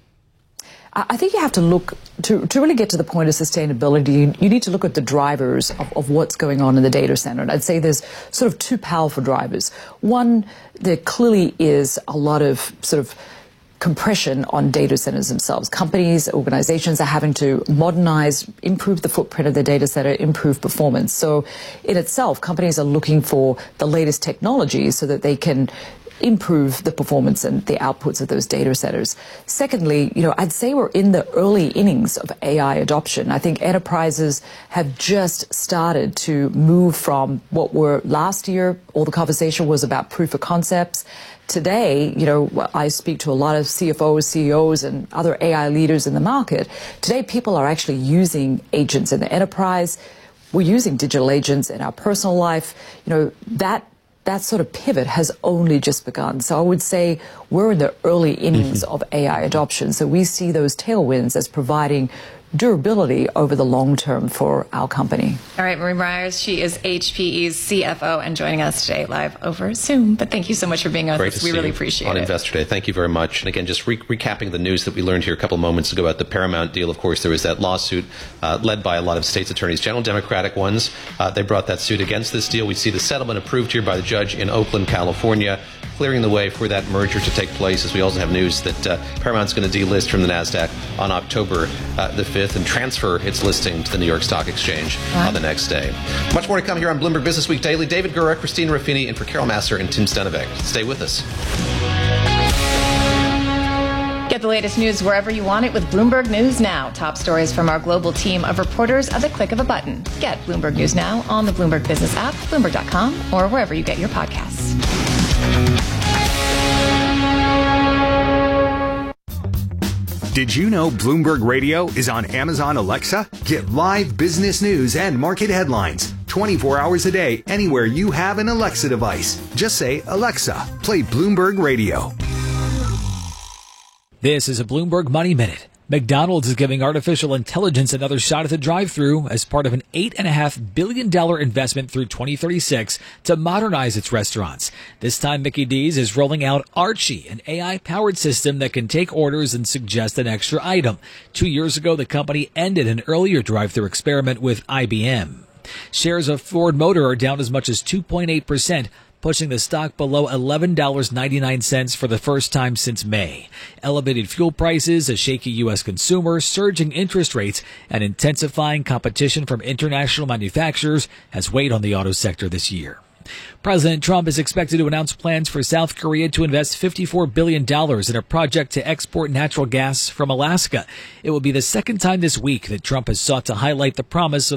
I think you have to look, to really get to the point of sustainability, you need to look at the drivers of what's going on in the data center. And I'd say there's sort of two powerful drivers. One, there clearly is a lot of sort of compression on data centers themselves. Companies, organizations are having to modernize, improve the footprint of their data center, improve performance. So in itself, companies are looking for the latest technology so that they can improve the performance and the outputs of those data centers. Secondly, I'd say we're in the early innings of AI adoption. I think enterprises have just started to move from what were last year, all the conversation was about proof of concepts. Today, I speak to a lot of CFOs, CEOs, and other AI leaders in the market. Today, people are actually using agents in the enterprise. We're using digital agents in our personal life. That sort of pivot has only just begun. So I would say we're in the early innings of AI adoption. So we see those tailwinds as providing durability over the long term for our company. All right, Marie Myers, she is HPE's CFO and joining us today live over Zoom. But thank you so much for being on us. We really appreciate it. On Investor Day. Thank you very much. And again, just recapping the news that we learned here a couple of moments ago about the Paramount deal. Of course, there was that lawsuit led by a lot of states' attorneys, general Democratic ones. They brought that suit against this deal. We see the settlement approved here by the judge in Oakland, California, clearing the way for that merger to take place, as we also have news that Paramount's going to delist from the NASDAQ on October the 5th and transfer its listing to the New York Stock Exchange on the next day. Much more to come here on Bloomberg Business Week Daily. David Gura, Christine Ruffini, and for Carol Massar and Tim Stenevec. Stay with us. Get the latest news wherever you want it with Bloomberg News Now. Top stories from our global team of reporters at the click of a button. Get Bloomberg News Now on the Bloomberg Business app, Bloomberg.com, or wherever you get your podcasts. Did you know Bloomberg Radio is on Amazon Alexa? Get live business news and market headlines 24 hours a day anywhere you have an Alexa device. Just say, Alexa, play Bloomberg Radio. This is a Bloomberg Money Minute. McDonald's is giving artificial intelligence another shot at the drive-thru as part of an $8.5 billion investment through 2036 to modernize its restaurants. This time, Mickey D's is rolling out Archie, an AI-powered system that can take orders and suggest an extra item. 2 years ago, the company ended an earlier drive-thru experiment with IBM. Shares of Ford Motor are down as much as 2.8%. Pushing the stock below $11.99 for the first time since May. Elevated fuel prices, a shaky U.S. consumer, surging interest rates, and intensifying competition from international manufacturers has weighed on the auto sector this year. President Trump is expected to announce plans for South Korea to invest $54 billion in a project to export natural gas from Alaska. It will be the second time this week that Trump has sought to highlight the promise of